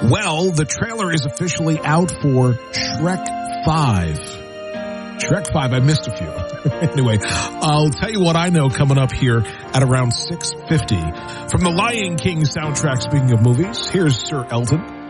Well, the trailer is officially out for Shrek 5. Shrek 5, I missed a few. Anyway, I'll tell you what I know coming up here at around 6:50. From the Lion King soundtrack, speaking of movies, here's Sir Elton.